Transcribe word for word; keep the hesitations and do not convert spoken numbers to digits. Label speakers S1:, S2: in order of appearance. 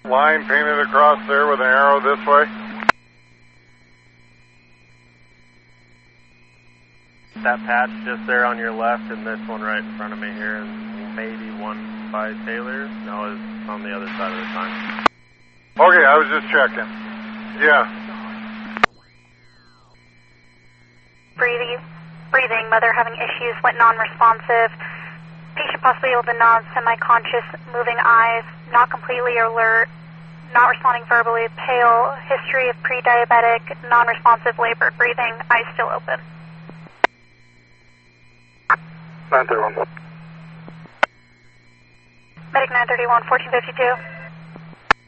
S1: Line painted across there with an arrow this way.
S2: That patch just there on your left and this one right in front of me here, and maybe one by Taylor. No, it's on the other side of the time.
S1: Okay, I was just checking. Yeah.
S3: Breathing, breathing, mother having issues, went non-responsive. Patient possibly able to nod, semi-conscious, moving eyes, not completely alert, not responding verbally, pale, history of pre-diabetic, non-responsive labor, breathing, eyes still open.
S4: nine thirty-one.
S3: Medic nine thirty-one, fourteen fifty-two.